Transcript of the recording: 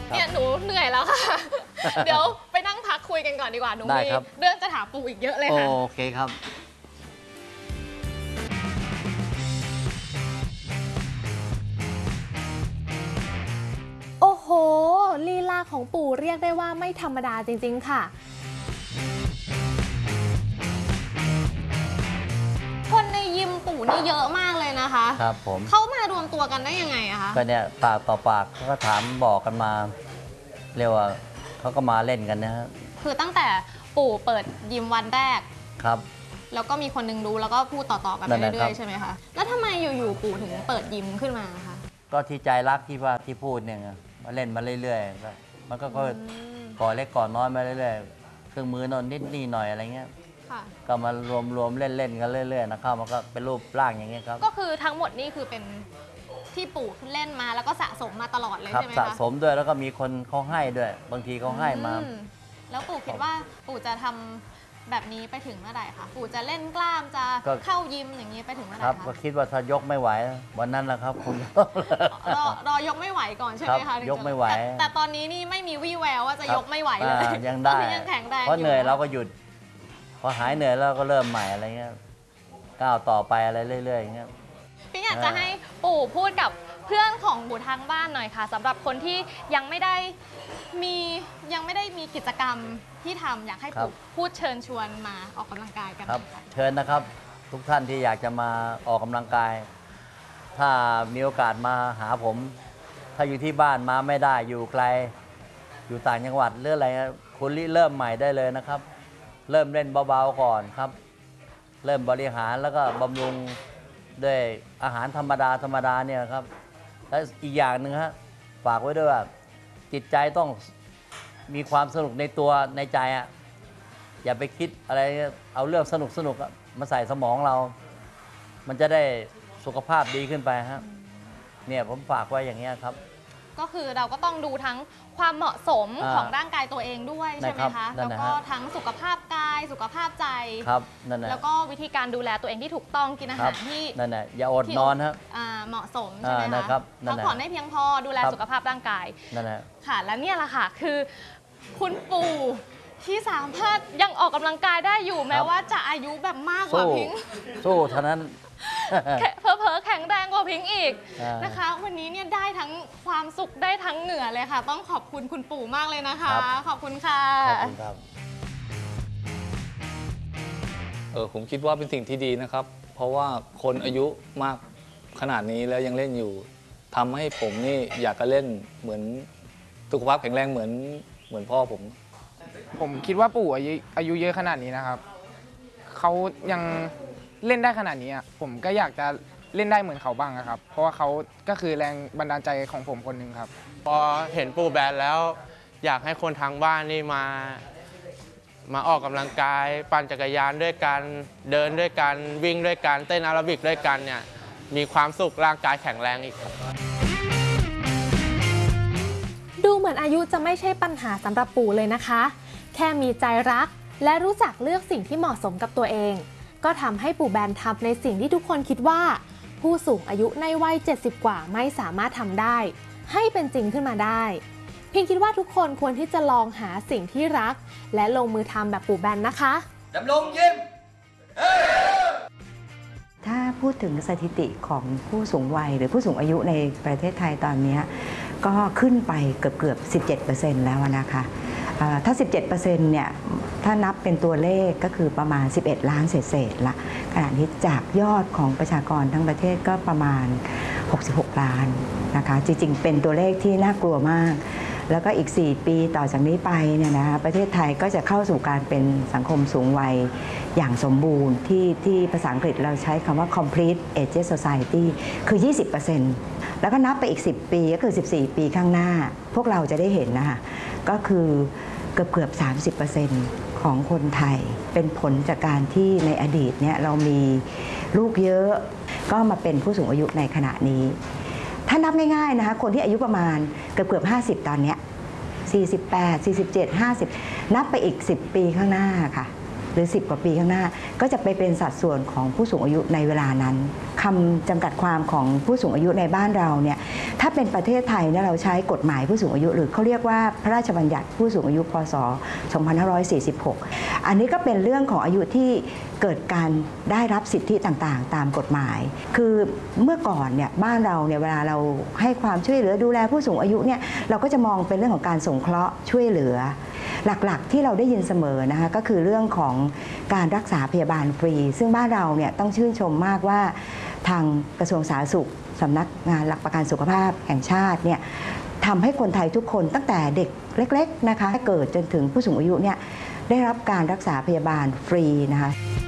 เนี่ยหนูเหนื่อยแล้วค่ะเดี๋ยวไปนั่งพักคุยกันก่อนดีกว่าหนูมีเรื่องจะถามปู่อีกเยอะเลยค่ะโอเคครับโอ้โหลีลาของปู่เรียกได้ว่าไม่ธรรมดาจริงๆค่ะคนในยิมปู่นี่เยอะมากเลยนะคะครับผมเขามารวมตัวกันได้ยังไงอะคะก็เนี่ยปากต่อปากเขาก็ถามบอกกันมาเรียกว่าเขาก็มาเล่นกันนะฮะคือตั้งแต่ปู่เปิดยิมวันแรกครับแล้วก็มีคนนึงรู้แล้วก็พูดต่อๆกันไปเรื่อยๆใช่ไหมคะแล้วทำไมอยู่ๆปู่ถึงเปิดยิมขึ้นมาคะก็ที่ใจรักที่ว่าที่พูดเนี่ยมาเล่นมาเรื่อยๆมันก็ก่อเล็กก่อน้อยมาเรื่อยๆเครื่องมือนอนนิดนี่หน่อยอะไรเงี้ยก็มารวมเล่นกันเรื่อยๆนะเข้ามันก็เป็นรูปร่างอย่างเงี้ยครับก็คือทั้งหมดนี่คือเป็นที่ปู่เล่นมาแล้วก็สะสมมาตลอดเลยใช่ไหมคะสะสมด้วยแล้วก็มีคนเขาให้ด้วยบางทีเขาให้มาแล้วปู่คิดว่าปู่จะทำแบบนี้ไปถึงเมื่อไหร่คะปู่จะเล่นกล้ามจะเข้ายิมอย่างนี้ไปถึงเมื่อไหร่คะก็คิดว่าถ้ายกไม่ไหววันนั้นแหละครับคุณรอยกไม่ไหวก่อนใช่ไหมคะยกไม่ไหวแต่ตอนนี้นี่ไม่มีวี่แววว่าจะยกไม่ไหวเลยยังได้ยังแข็งแรงเพราะเหนื่อยเราก็หยุดพอหายเหนื่อยแล้วก็เริ่มใหม่อะไรเงี้ยก้าวต่อไปอะไรเรื่อยๆอย่างเงี้ยพี่อยากจะให้ปู่พูดกับเพื่อนของปู่ทางบ้านหน่อยค่ะสำหรับคนที่ยังไม่ได้มีกิจกรรมที่ทำอยากให้ปู่พูดเชิญชวนมาออกกำลังกายกันครับเชิญนะครับทุกท่านที่อยากจะมาออกกำลังกายถ้ามีโอกาสมาหาผมถ้าอยู่ที่บ้านมาไม่ได้อยู่ไกลอยู่ต่างจังหวัดหรืออะไรคุณเริ่มใหม่ได้เลยนะครับเริ่มเล่นเบาๆก่อนครับเริ่มบริหารแล้วก็บำรุงด้วยอาหารธรรมดาเนี่ยครับและอีกอย่างหนึ่งฮะฝากไว้ด้วยว่าจิตใจต้องมีความสนุกในตัวในใจอ่ะอย่าไปคิดอะไรเอาเรื่องสนุกมาใส่สมองเรามันจะได้สุขภาพดีขึ้นไปฮะเนี่ยผมฝากไว้อย่างนี้ครับก็คือเราก็ต้องดูทั้งความเหมาะสมของร่างกายตัวเองด้วยใช่ไหมคะแล้วก็ทั้งสุขภาพกายสุขภาพใจครับนั่นแหละแล้วก็วิธีการดูแลตัวเองที่ถูกต้องกินอาหารที่นั่นแหละอย่าอดนอนครับเหมาะสมใช่ไหมคะพักผ่อนให้เพียงพอดูแลสุขภาพร่างกายนั่นแหละค่ะและเนี่ยแหละค่ะคือคุณปู่ที่สามารถยังออกกำลังกายได้อยู่แม้ว่าจะอายุแบบมากกว่าพิงสู้เท่านั้นเผลอๆแข็งแรงกว่าพิงอีกนะคะวันนี้เนี่ยได้ทั้งความสุขได้ทั้งเหงื่อเลยค่ะต้องขอบคุณคุณปู่มากเลยนะคะขอบคุณค่ะขอบคุณครับผมคิดว่าเป็นสิ่งที่ดีนะครับเพราะว่าคนอายุมากขนาดนี้แล้วยังเล่นอยู่ทำให้ผมนี่อยากจะเล่นเหมือนสุขภาพแข็งแรงเหมือนพ่อผมคิดว่าปู่อายุเยอะขนาดนี้นะครับเขายังเล่นได้ขนาดนี้ผมก็อยากจะเล่นได้เหมือนเขาบ้างนะครับเพราะว่าเขาก็คือแรงบันดาลใจของผมคนหนึ่งครับพอเห็นปู่แบนแล้วอยากให้คนทางบ้านนี่มาออกกำลังกายปั่นจักรยานด้วยกันเดินด้วยกันวิ่งด้วยกันเต้นแอโรบิกด้วยกันเนี่ยมีความสุขร่างกายแข็งแรงอีกครับดูเหมือนอายุจะไม่ใช่ปัญหาสำหรับปู่เลยนะคะแค่มีใจรักและรู้จักเลือกสิ่งที่เหมาะสมกับตัวเองก็ทำให้ปู่แบนทำในสิ่งที่ทุกคนคิดว่าผู้สูงอายุในวัย70กว่าไม่สามารถทำได้ให้เป็นจริงขึ้นมาได้เพียงคิดว่าทุกคนควรที่จะลองหาสิ่งที่รักและลงมือทำแบบปู่แบนนะคะดำรงยิ้มถ้าพูดถึงสถิติของผู้สูงวัยหรือผู้สูงอายุในประเทศไทยตอนนี้ก็ขึ้นไปเกือบ 17% แล้วนะคะถ้า 17% เนี่ยถ้านับเป็นตัวเลขก็คือประมาณ11ล้านเศษละขณะนี้จากยอดของประชากรทั้งประเทศก็ประมาณ66ล้านนะคะจริงๆเป็นตัวเลขที่น่ากลัวมากแล้วก็อีก4ปีต่อจากนี้ไปเนี่ยนะคะประเทศไทยก็จะเข้าสู่การเป็นสังคมสูงวัยอย่างสมบูรณ์ที่ภาษาอังกฤษเราใช้คำว่า complete age society คือ 20%แล้วก็นับไปอีก10ปีก็คือ14ปีข้างหน้าพวกเราจะได้เห็นนะคะก็คือเกือบ 30% ของคนไทยเป็นผลจากการที่ในอดีตเนี่ยเรามีลูกเยอะก็มาเป็นผู้สูงอายุในขณะนี้ถ้านับง่ายๆนะคะคนที่อายุประมาณเกือบ50ตอนนี้48 47 50นับไปอีก10ปีข้างหน้าค่ะรือ10 กว่าปีข้างหน้าก็จะไปเป็นสัดส่วนของผู้สูงอายุในเวลานั้นคำจำกัดความของผู้สูงอายุในบ้านเราเนี่ยถ้าเป็นประเทศไทยเนี่ยเราใช้กฎหมายผู้สูงอายุหรือเขาเรียกว่าพระราชบัญญัติผู้สูงอายุพ.ศ. 2546 อันนี้ก็เป็นเรื่องของอายุที่เกิดการได้รับสิทธิต่างๆตามกฎหมาย คือเมื่อก่อนเนี่ยบ้านเราเนี่ยเวลาเราให้ความช่วยเหลือดูแลผู้สูงอายุเนี่ยเราก็จะมองเป็นเรื่องของการสงเคราะห์ช่วยเหลือหลักๆที่เราได้ยินเสมอนะคะก็คือเรื่องของการรักษาพยาบาลฟรีซึ่งบ้านเราเนี่ยต้องชื่นชมมากว่าทางกระทรวงสาธารณสุขสำนักงานหลักประกันสุขภาพแห่งชาติเนี่ยทำให้คนไทยทุกคนตั้งแต่เด็กเล็กๆนะคะเกิดจนถึงผู้สูงอายุเนี่ยได้รับการรักษาพยาบาลฟรีนะคะ